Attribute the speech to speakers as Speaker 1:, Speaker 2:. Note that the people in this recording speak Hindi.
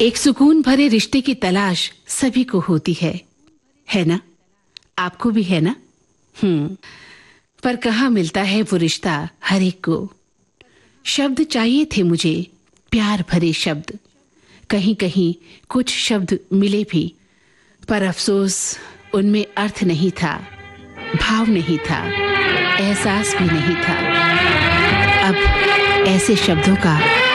Speaker 1: एक सुकून भरे रिश्ते की तलाश सभी को होती है ना? आपको भी है ना? पर कहाँ मिलता है वो रिश्ता हर एक को। शब्द चाहिए थे मुझे, प्यार भरे शब्द। कहीं कहीं कुछ शब्द मिले भी, पर अफसोस उनमें अर्थ नहीं था, भाव नहीं था, एहसास भी नहीं था। अब ऐसे शब्दों का